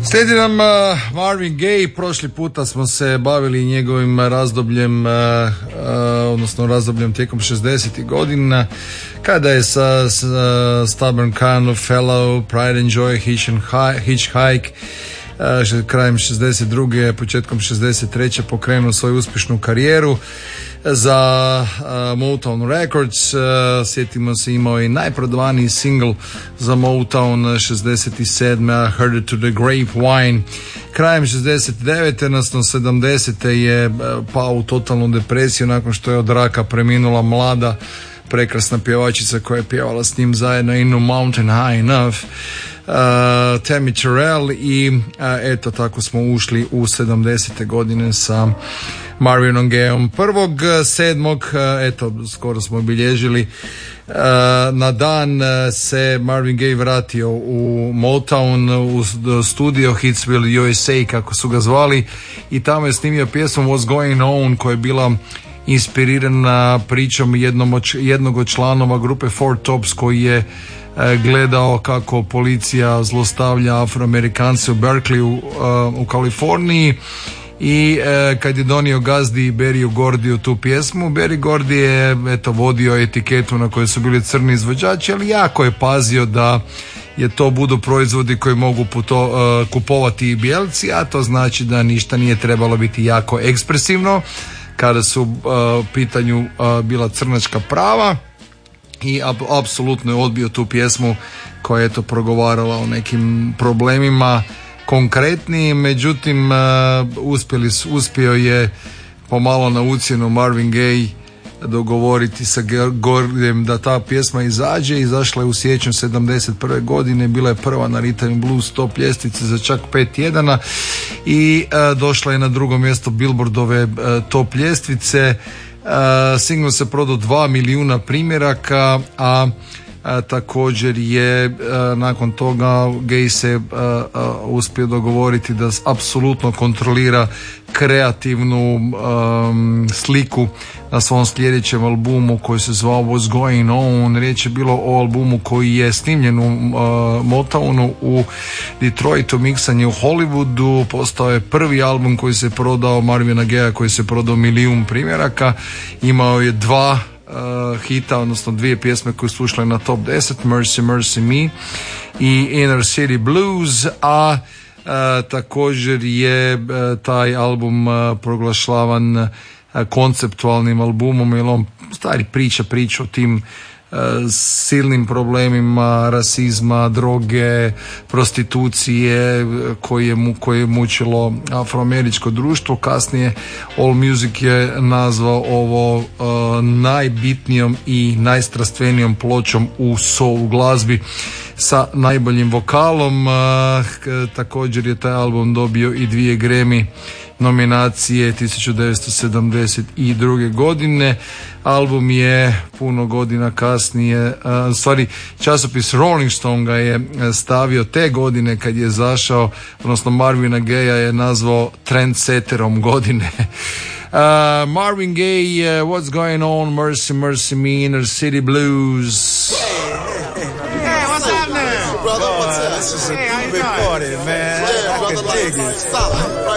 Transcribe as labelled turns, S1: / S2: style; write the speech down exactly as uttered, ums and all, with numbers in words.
S1: Slijedi nam uh, Marvin Gaye. Prošli puta smo se bavili njegovim razdobljem, uh, uh, odnosno razdobljem tijekom šezdesetih godina, kada je sa, sa uh, Stubborn Kind of Fellow, Pride and Joy, Hitchhike, uh, krajem šezdeset druge. početkom šezdeset treće pokrenuo svoju uspješnu karijeru za uh, Motown Records. Uh, sjetimo se, imao i najprodavaniji single za Motown šezdeset sedme. Heard It to the Grapevine. Krajem šezdeset devete odnosno sedamdesete je uh, pao u totalnu depresiju nakon što je od raka preminula mlada prekrasna pjevačica koja je pjevala s njim zajedno In the Mountain High Enough, uh, Tammy Terrell, i uh, eto tako smo ušli u sedamdesete godine sa Marvinom Gayeom. Prvog sedmog, eto, skoro smo obilježili, na dan se Marvin Gaye vratio u Motown, u studio Hitsville U S A, kako su ga zvali, i tamo je snimio pjesmu What's Going On, koja je bila inspirirana pričom jednom od, jednog od članova grupe Four Tops, koji je gledao kako policija zlostavlja Afroamerikance u Berkeley u, u Kaliforniji. I e, kad je donio gazdi Berryu Gordyju tu pjesmu, Berry Gordy je eto vodio etiketu na kojoj su bili crni izvođači, ali jako je pazio da je to budu proizvodi koji mogu puto, e, kupovati i bijelci, a to znači da ništa nije trebalo biti jako ekspresivno kada su u e, pitanju e, bila crnačka prava, i ap, apsolutno je odbio tu pjesmu koja je eto progovarala o nekim problemima konkretni. Međutim, uh, uspjeli, uspio je pomalo na ucjenu Marvin Gaye dogovoriti sa Gordyjem da ta pjesma izađe. Izašla je u siječnju sedamdeset prve godine, bila je prva na Rhythm and Blues top ljestvice za čak pet tjedana i uh, došla je na drugo mjesto Billboardove uh, top ljestvice. Uh, single se prodao dva milijuna primjeraka, a A, također je a, nakon toga Gaye se a, a, uspio dogovoriti da apsolutno kontrolira kreativnu a, sliku na svom sljedećem albumu koji se zvao What's Going On. Riječ je bilo o albumu koji je snimljen u a, Motownu u Detroitu, miksan je u Hollywoodu. Postao je prvi album koji se prodao Marvina Gayea, koji se prodao milijun primjeraka. Imao je dva Uh, hita, odnosno dvije pjesme koje su ušle na top deset, Mercy Mercy Me i Inner City Blues, a uh, također je uh, taj album uh, proglašavan uh, konceptualnim albumom, jer on stari priča priča o tim uh, silnim problemima rasizma, droge, prostitucije koje mu, koje je mučilo afroameričko društvo. Kasnije All Music je nazvao ovo uh, najbitnijom i najstrastvenijom pločom u soul glazbi sa najboljim vokalom. Uh, također je taj album dobio i dvije Grammy nominacije tisuću devetsto sedamdeset druge. godine. Album je puno godina kasnije, uh, stvari časopis Rolling Stone ga je stavio te godine kad je zašao, odnosno Marvina Gayea je nazvao trendsetterom godine. Uh, Marvin Gaye, uh, What's Going On, Mercy Mercy Me, Inner City Blues.
S2: Hey, what's happening? Brother, what's up? This is a big party, man. I can dig it.